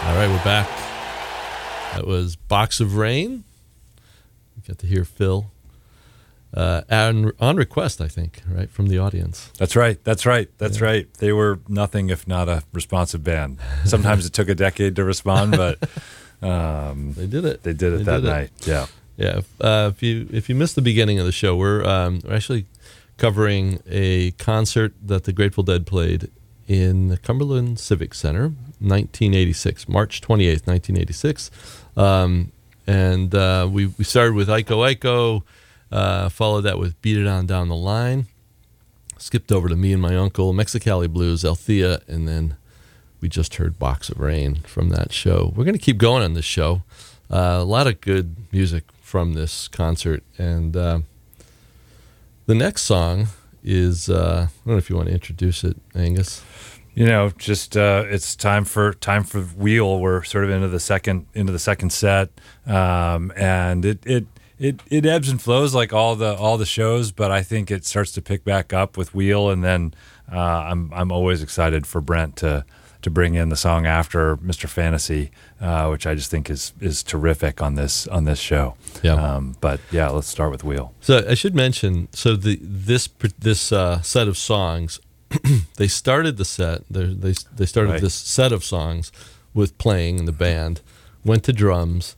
All right, we're back. That was Box of Rain. You got to hear Phil. And on request, I think, right, from the audience. That's right. They were nothing if not a responsive band. Sometimes it took a decade to respond, but they did it. They did it that night. Yeah. Yeah. If you missed the beginning of the show, we're actually covering a concert that the Grateful Dead played in the Cumberland Civic Center, 1986, March 28th, 1986. And we started with Iko Iko, followed that with Beat It On Down the Line, skipped over to Me and My Uncle, Mexicali Blues, Althea, and then we just heard Box of Rain from that show. We're going to keep going on this show. A lot of good music from this concert. And the next song is, I don't know if you want to introduce it, Angus. Just it's time for Wheel. We're sort of into the second set, and it ebbs and flows like all the shows, but I think it starts to pick back up with Wheel, and then I'm always excited for Brent to bring in the song after Mr. Fantasy, which I just think is terrific on this show. Yeah. But yeah, let's start with Wheel. So I should mention, this set of songs. They started the set. They started Right. this set of songs with playing in the band. Went to drums,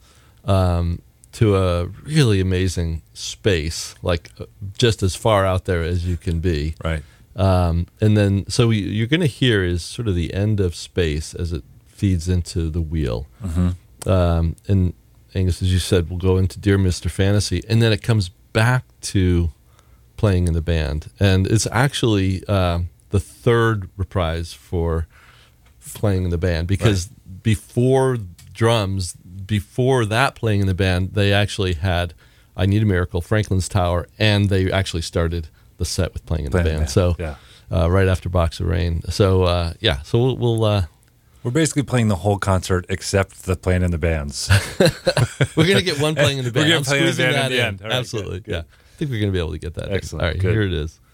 to a really amazing space, like just as far out there as you can be. Right. And then, so you're going to hear is sort of the end of Space as it feeds into the Wheel. Mm-hmm. And Angus, as you said, we'll go into Dear Mr. Fantasy, and then it comes back to playing in the band, and it's actually the third reprise for playing in the band, because before drums, before that playing in the band, they actually had I Need a Miracle, Franklin's Tower, and they actually started the set with playing in the band. So right after Box of Rain. So so we'll we're basically playing the whole concert except the playing in the bands. we're gonna get one playing in the band. We're gonna play in the band that at the end. All right, Absolutely, good. Yeah. I think we're gonna be able to get that. Excellent. All right, Good. here it is.